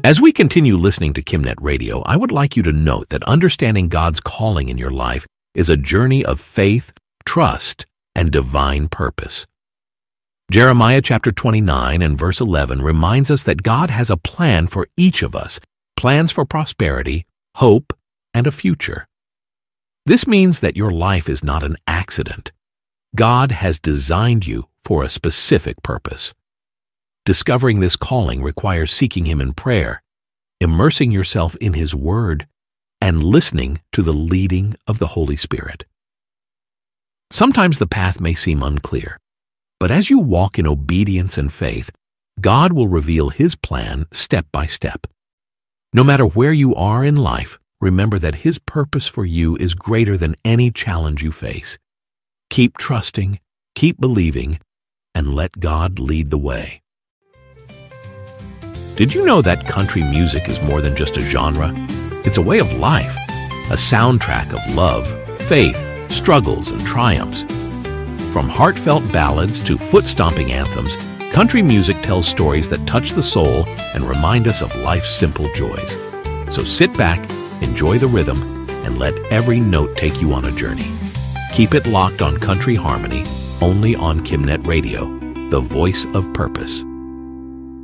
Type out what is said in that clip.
As we continue listening to KimNet Radio, I would like you to note that understanding God's calling in your life is a journey of faith, trust, and divine purpose. Jeremiah chapter 29 and verse 11 reminds us that God has a plan for each of us, plans for prosperity, hope, and a future. This means that your life is not an accident. God has designed you for a specific purpose. Discovering this calling requires seeking Him in prayer, immersing yourself in His Word, and listening to the leading of the Holy Spirit. Sometimes the path may seem unclear, but as you walk in obedience and faith, God will reveal His plan step by step. No matter where you are in life, remember that His purpose for you is greater than any challenge you face. Keep trusting, keep believing, and let God lead the way. Did you know that country music is more than just a genre? It's a way of life, a soundtrack of love, faith, struggles, and triumphs. From heartfelt ballads to foot-stomping anthems, country music tells stories that touch the soul and remind us of life's simple joys. So sit back, enjoy the rhythm, and let every note take you on a journey. Keep it locked on Country Harmony, only on KimNet Radio, the voice of purpose.